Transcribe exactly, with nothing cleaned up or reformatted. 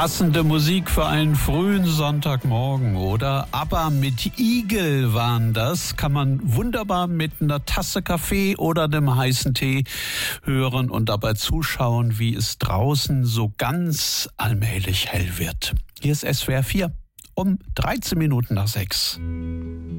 Passende Musik für einen frühen Sonntagmorgen, oder? ABBA mit Igel waren das. Kann man wunderbar mit einer Tasse Kaffee oder einem heißen Tee hören und dabei zuschauen, wie es draußen so ganz allmählich hell wird. Hier ist S W R vier um dreizehn Minuten nach sechs.